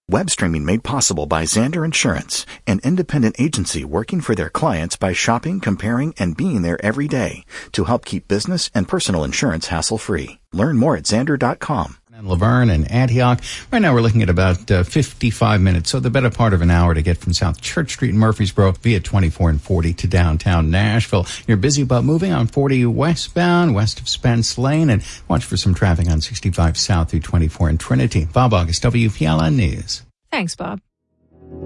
Web streaming made possible by Xander Insurance, an independent agency working for their clients by shopping, comparing, and being there every day to help keep business and personal insurance hassle-free. Learn more at Xander.com. And Laverne and Antioch. Right now we're looking at about 55 minutes, so the better part of an hour to get from South Church Street in Murfreesboro via 24 and 40 to downtown Nashville. You're busy about moving on 40 westbound, west of Spence Lane, and watch for some traffic on 65 south through 24 in Trinity. Bob August, WPLN News. Thanks, Bob.